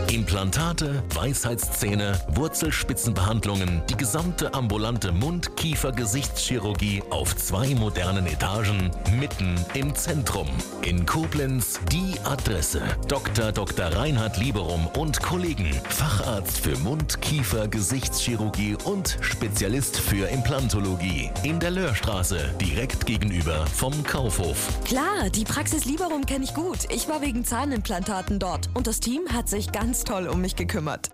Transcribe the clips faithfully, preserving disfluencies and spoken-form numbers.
Implantate, Weisheitszähne, Wurzelspitzenbehandlungen, die gesamte ambulante Mund-Kiefer-Gesichtschirurgie auf zwei modernen Etagen, mitten im Zentrum. In Koblenz die Adresse: Doktor Doktor Reinhard Lieberum und Kollegen, Facharzt für Mund-Kiefer-Gesichtschirurgie und Spezialist für Implantologie. In der Löhrstraße, direkt gegenüber vom Kaufhof. Klar, die Praxis Lieberum kenne ich gut. Ich war wegen Zahnimplantaten dort und das Team hat sich ganz toll um mich gekümmert.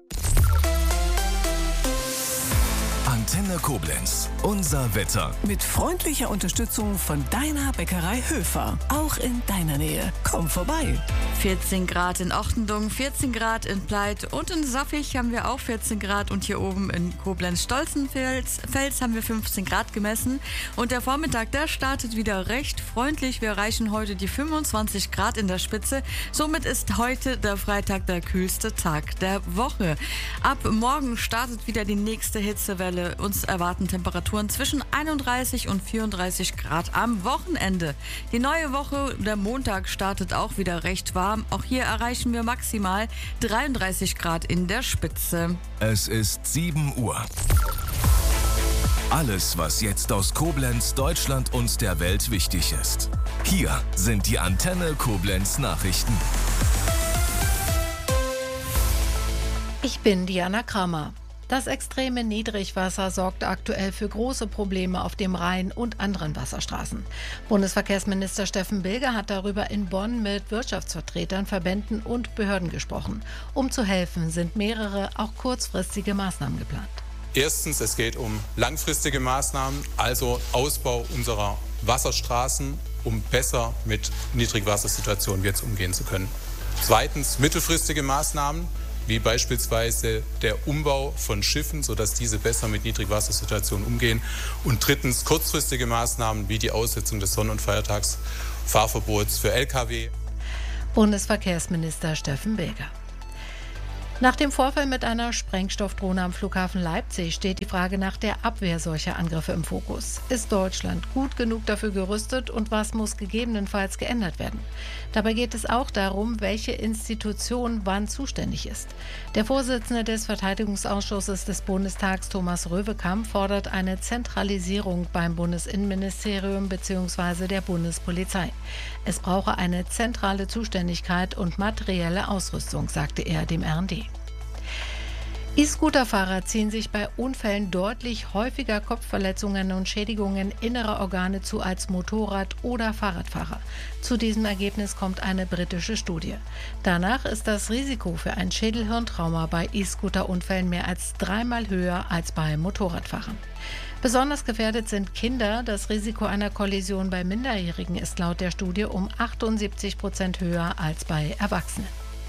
Antenne Koblenz. Unser Wetter. Mit freundlicher Unterstützung von deiner Bäckerei Höfer. Auch in deiner Nähe. Komm vorbei. vierzehn Grad in Ochtendung, vierzehn Grad in Pleit und in Saffig haben wir auch vierzehn Grad und hier oben in Koblenz-Stolzenfels Fels haben wir fünfzehn Grad gemessen. Und der Vormittag, der startet wieder recht freundlich. Wir erreichen heute die fünfundzwanzig Grad in der Spitze. Somit ist heute der Freitag der kühlste Tag der Woche. Ab morgen startet wieder die nächste Hitzewelle. Uns erwarten Temperaturen zwischen einunddreißig und vierunddreißig Grad am Wochenende. Die neue Woche, der Montag, startet auch wieder recht warm. Auch hier erreichen wir maximal dreiunddreißig Grad in der Spitze. Es ist sieben Uhr. Alles, was jetzt aus Koblenz, Deutschland und der Welt wichtig ist. Hier sind die Antenne Koblenz Nachrichten. Ich bin Diana Kramer. Das extreme Niedrigwasser sorgt aktuell für große Probleme auf dem Rhein und anderen Wasserstraßen. Bundesverkehrsminister Steffen Bilger hat darüber in Bonn mit Wirtschaftsvertretern, Verbänden und Behörden gesprochen. Um zu helfen, sind mehrere, auch kurzfristige Maßnahmen geplant. Erstens, es geht um langfristige Maßnahmen, also Ausbau unserer Wasserstraßen, um besser mit Niedrigwassersituationen jetzt umgehen zu können. Zweitens, mittelfristige Maßnahmen, wie beispielsweise der Umbau von Schiffen, sodass diese besser mit Niedrigwassersituationen umgehen. Und drittens kurzfristige Maßnahmen wie die Aussetzung des Sonn- und Feiertagsfahrverbots für L K W. Bundesverkehrsminister Steffen Bilger. Nach dem Vorfall mit einer Sprengstoffdrohne am Flughafen Leipzig steht die Frage nach der Abwehr solcher Angriffe im Fokus. Ist Deutschland gut genug dafür gerüstet und was muss gegebenenfalls geändert werden? Dabei geht es auch darum, welche Institution wann zuständig ist. Der Vorsitzende des Verteidigungsausschusses des Bundestags, Thomas Röwekamp, fordert eine Zentralisierung beim Bundesinnenministerium bzw. der Bundespolizei. Es brauche eine zentrale Zuständigkeit und materielle Ausrüstung, sagte er dem R und D. E-Scooter-Fahrer ziehen sich bei Unfällen deutlich häufiger Kopfverletzungen und Schädigungen innerer Organe zu als Motorrad- oder Fahrradfahrer. Zu diesem Ergebnis kommt eine britische Studie. Danach ist das Risiko für ein Schädelhirntrauma bei E-Scooter-Unfällen mehr als dreimal höher als bei Motorradfahrern. Besonders gefährdet sind Kinder. Das Risiko einer Kollision bei Minderjährigen ist laut der Studie um achtundsiebzig Prozent höher als bei Erwachsenen.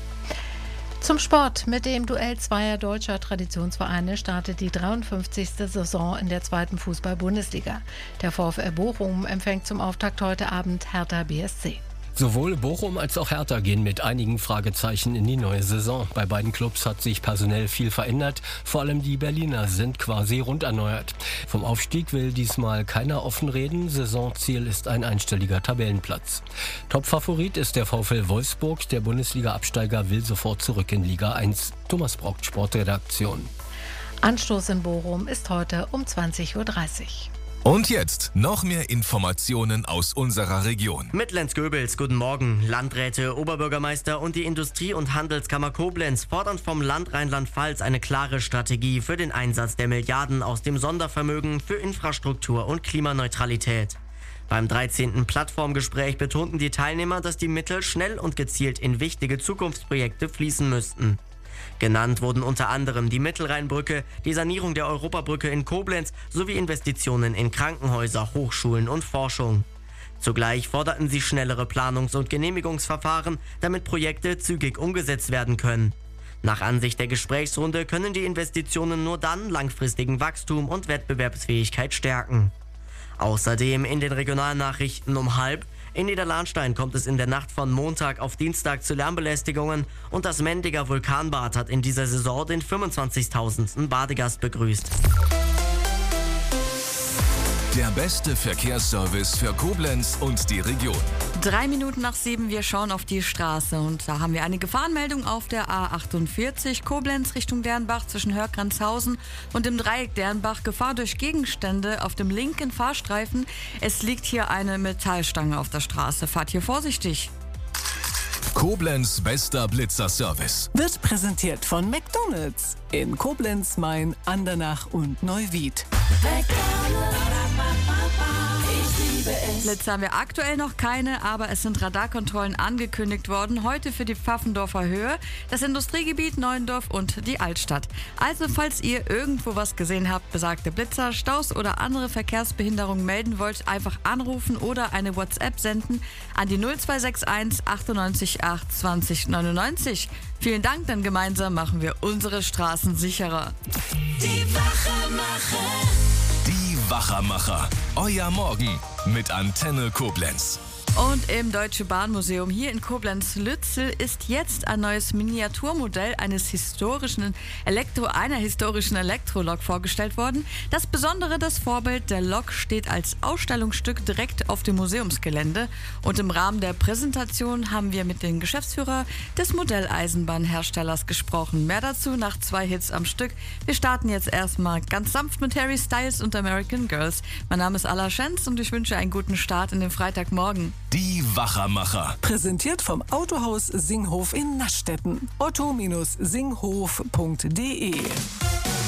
Zum Sport. Mit dem Duell zweier deutscher Traditionsvereine startet die dreiundfünfzigste Saison in der zweiten Fußball-Bundesliga. Der VfL Bochum empfängt zum Auftakt heute Abend Hertha B S C. Sowohl Bochum als auch Hertha gehen mit einigen Fragezeichen in die neue Saison. Bei beiden Clubs hat sich personell viel verändert. Vor allem die Berliner sind quasi rund erneuert. Vom Aufstieg will diesmal keiner offen reden. Saisonziel ist ein einstelliger Tabellenplatz. Topfavorit ist der VfL Wolfsburg. Der Bundesliga-Absteiger will sofort zurück in Liga eins. Thomas Braucht, Sportredaktion. Anstoß in Bochum ist heute um zwanzig Uhr dreißig. Und jetzt noch mehr Informationen aus unserer Region. Mit Lenz Goebels, guten Morgen. Landräte, Oberbürgermeister und die Industrie- und Handelskammer Koblenz fordern vom Land Rheinland-Pfalz eine klare Strategie für den Einsatz der Milliarden aus dem Sondervermögen für Infrastruktur und Klimaneutralität. Beim dreizehnten Plattformgespräch betonten die Teilnehmer, dass die Mittel schnell und gezielt in wichtige Zukunftsprojekte fließen müssten. Genannt wurden unter anderem die Mittelrheinbrücke, die Sanierung der Europabrücke in Koblenz sowie Investitionen in Krankenhäuser, Hochschulen und Forschung. Zugleich forderten sie schnellere Planungs- und Genehmigungsverfahren, damit Projekte zügig umgesetzt werden können. Nach Ansicht der Gesprächsrunde können die Investitionen nur dann langfristigen Wachstum und Wettbewerbsfähigkeit stärken. Außerdem in den Regionalnachrichten um halb: In Niederlahnstein kommt es in der Nacht von Montag auf Dienstag zu Lärmbelästigungen und das Mendiger Vulkanbad hat in dieser Saison den fünfundzwanzigtausendsten Badegast begrüßt. Der beste Verkehrsservice für Koblenz und die Region. Drei Minuten nach sieben, wir schauen auf die Straße und da haben wir eine Gefahrenmeldung auf der A achtundvierzig, Koblenz Richtung Dernbach zwischen Hörgrenzhausen und dem Dreieck Dernbach. Gefahr durch Gegenstände auf dem linken Fahrstreifen. Es liegt hier eine Metallstange auf der Straße. Fahrt hier vorsichtig. Koblenz bester Blitzerservice Wird präsentiert von McDonald's in Koblenz, Main, Andernach und Neuwied. Blitze haben wir aktuell noch keine, aber es sind Radarkontrollen angekündigt worden. Heute für die Pfaffendorfer Höhe, das Industriegebiet Neuendorf und die Altstadt. Also falls ihr irgendwo was gesehen habt, besagte Blitzer, Staus oder andere Verkehrsbehinderungen melden wollt, einfach anrufen oder eine WhatsApp senden an die null zwei sechs eins achtundneunzig acht zwanzig neunundneunzig. Vielen Dank, denn gemeinsam machen wir unsere Straßen sicherer. Die Wachermacher. Die Wachermacher. Euer Morgen mit Antenne Koblenz. Und im Deutsche Bahnmuseum hier in Koblenz-Lützel ist jetzt ein neues Miniaturmodell eines historischen Elektro, einer historischen Elektrolok vorgestellt worden. Das Besondere, das Vorbild der Lok steht als Ausstellungsstück direkt auf dem Museumsgelände. Und im Rahmen der Präsentation haben wir mit dem Geschäftsführer des Modelleisenbahnherstellers gesprochen. Mehr dazu nach zwei Hits am Stück. Wir starten jetzt erstmal ganz sanft mit Harry Styles und American Girls. Mein Name ist Alla Schenz und ich wünsche einen guten Start in den Freitagmorgen. Die Wachermacher. Präsentiert vom Autohaus Singhof in Naschstetten. otto Bindestrich singhof punkt de